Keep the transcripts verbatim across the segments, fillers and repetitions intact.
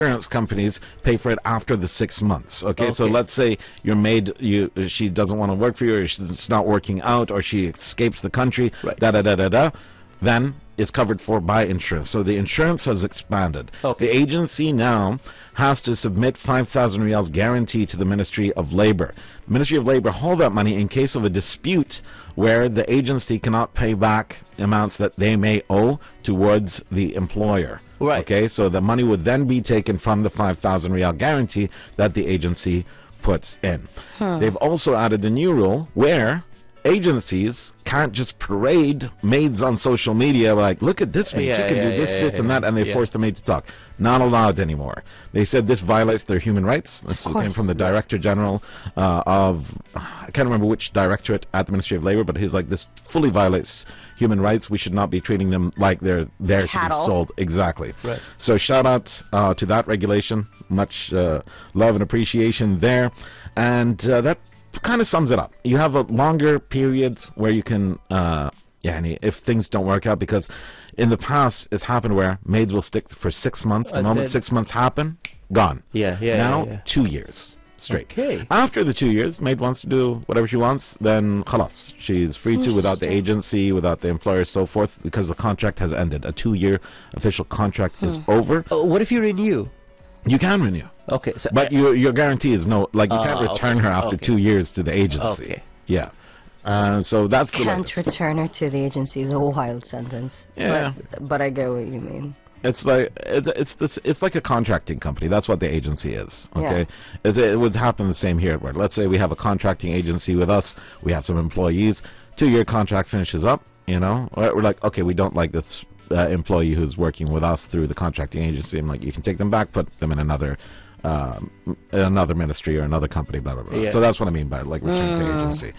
insurance companies pay for it after the six months. Okay, Okay. so let's say your maid, you she doesn't want to work for you, or she's not working out, or she escapes the country. Right. Da da da da da. Then is covered for by insurance. So the insurance has expanded. Okay. The agency now has to submit five thousand riyals guarantee to the Ministry of Labor. The Ministry of Labor hold that money in case of a dispute where the agency cannot pay back amounts that they may owe towards the employer. Right. Okay, so the money would then be taken from the five thousand riyal guarantee that the agency puts in. They've also added a new rule where agencies can't just parade maids on social media like, look at this maid, Yeah, you can yeah, do this, yeah, this, yeah, and that, and they yeah. force the maid to talk. Not allowed anymore. They said this violates their human rights. This came course. from the Director General uh, of, I can't remember which directorate at the Ministry of Labor, but he's like, this fully violates human rights. We should not be treating them like they're there to be Cattle. sold. Exactly. Right. So shout out uh, to that regulation. Much uh, love and appreciation there. And uh, that kind of sums it up. You have a longer period where you can, uh, yeah, and if things don't work out, because in the past it's happened where maids will stick for six months. The And moment then- six months happen, gone. Yeah, yeah, Now yeah, yeah. two years straight. Okay. After the two years, maid wants to do whatever she wants, then khalas. She's free to without the Interesting. agency, without the employer, so forth, because the contract has ended. A two-year official contract is over. Oh, what if you renew? You can renew. Okay, so But your your guarantee is no, like you Ah, can't return okay, her after okay. two years to the agency. Okay. Yeah. Uh, so that's the Can't latest. return her to the agency is a wild sentence. Yeah. But, but I get what you mean. It's like it's it's this it's like a contracting company. That's what the agency is. Okay, Yeah. It's, it would happen the same here. Where let's say we have a contracting agency with us, we have some employees. Two year contract finishes up. You know, we're we're like, okay, we don't like this uh, employee who's working with us through the contracting agency. I'm like, you can take them back, put them in another. Um, another ministry or another company, blah blah blah. Yeah. So that's what I mean by like return to agency.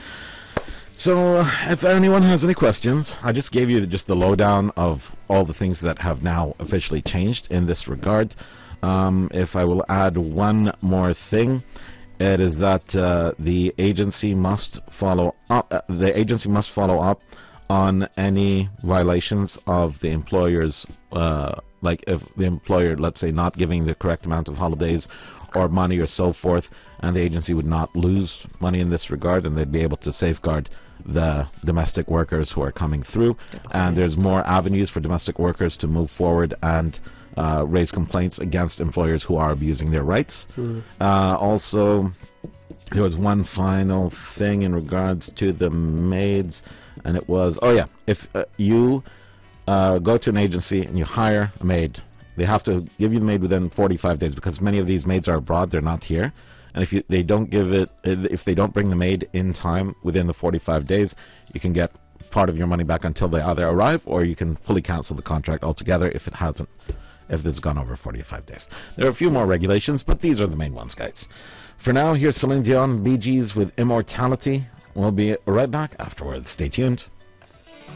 So, uh, if anyone has any questions, I just gave you just the lowdown of all the things that have now officially changed in this regard. Um, if I will add one more thing, it is that uh, the agency must follow up. Uh, the agency must follow up on any violations of the employer's, uh, like if the employer, let's say, not giving the correct amount of holidays or money or so forth, and the agency would not lose money in this regard, and they'd be able to safeguard the domestic workers who are coming through. And there's more avenues for domestic workers to move forward and uh, raise complaints against employers who are abusing their rights. Uh, also, there was one final thing in regards to the maids, and it was, oh yeah, if uh, you uh, go to an agency and you hire a maid, they have to give you the maid within forty-five days, because many of these maids are abroad, they're not here. And if you, they don't give it, if they don't bring the maid in time within the forty-five days, you can get part of your money back until they either arrive, or you can fully cancel the contract altogether if it hasn't, if it's gone over forty-five days. There are a few more regulations, but these are the main ones, guys. For now, here's Celine Dion, Bee Gees with Immortality. We'll be right back afterwards. Stay tuned.